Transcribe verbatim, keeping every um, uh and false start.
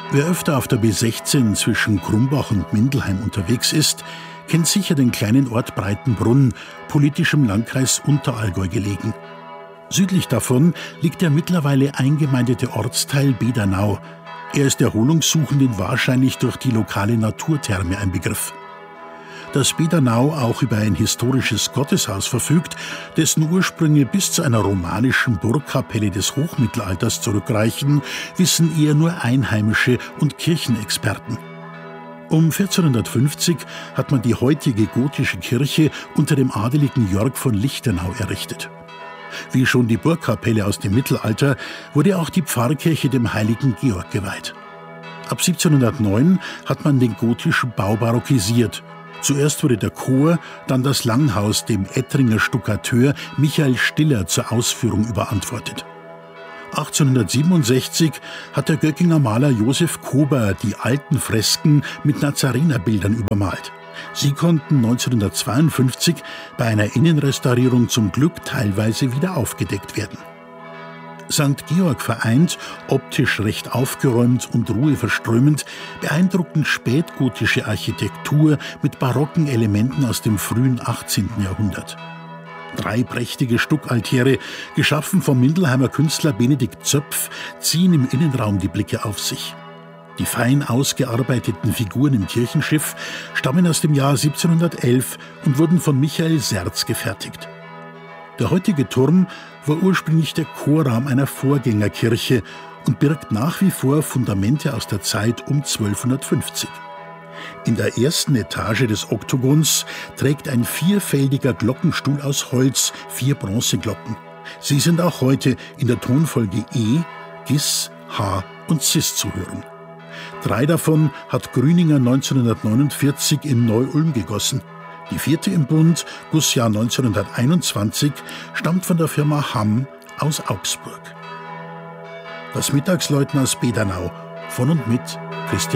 Wer öfter auf der B sechzehn zwischen Krumbach und Mindelheim unterwegs ist, kennt sicher den kleinen Ort Breitenbrunn, politisch im Landkreis Unterallgäu gelegen. Südlich davon liegt der mittlerweile eingemeindete Ortsteil Bedernau. Er ist Erholungssuchenden wahrscheinlich durch die lokale Naturtherme ein Begriff. Dass Bedernau auch über ein historisches Gotteshaus verfügt, dessen Ursprünge bis zu einer romanischen Burgkapelle des Hochmittelalters zurückreichen, wissen eher nur Einheimische und Kirchenexperten. Um vierzehnhundertfünfzig hat man die heutige gotische Kirche unter dem adeligen Jörg von Lichtenau errichtet. Wie schon die Burgkapelle aus dem Mittelalter wurde auch die Pfarrkirche dem heiligen Georg geweiht. Ab siebzehnhundertneun hat man den gotischen Bau barockisiert. Zuerst wurde der Chor, dann das Langhaus dem Ettringer Stuckateur Michael Stiller zur Ausführung überantwortet. achtzehnhundertsiebenundsechzig hat der Göckinger Maler Josef Kober die alten Fresken mit Nazarenerbildern übermalt. Sie konnten neunzehnhundertzweiundfünfzig bei einer Innenrestaurierung zum Glück teilweise wieder aufgedeckt werden. Sankt Georg vereint, optisch recht aufgeräumt und ruheverströmend, beeindruckend spätgotische Architektur mit barocken Elementen aus dem frühen achtzehnten Jahrhundert. Drei prächtige Stuckaltäre, geschaffen vom Mindelheimer Künstler Benedikt Zöpf, ziehen im Innenraum die Blicke auf sich. Die fein ausgearbeiteten Figuren im Kirchenschiff stammen aus dem Jahr siebzehnhundertelf und wurden von Michael Serz gefertigt. Der heutige Turm war ursprünglich der Chorraum einer Vorgängerkirche und birgt nach wie vor Fundamente aus der Zeit um zwölfhundertfünfzig. In der ersten Etage des Oktogons trägt ein vierfeldiger Glockenstuhl aus Holz vier Bronzeglocken. Sie sind auch heute in der Tonfolge E, Gis, H und Cis zu hören. Drei davon hat Grüninger neunzehnhundertneunundvierzig in Neu-Ulm gegossen. Die vierte im Bund, Gussjahr neunzehnhunderteinundzwanzig, stammt von der Firma Hamm aus Augsburg. Das Mittagsläuten aus Bedernau, von und mit Christian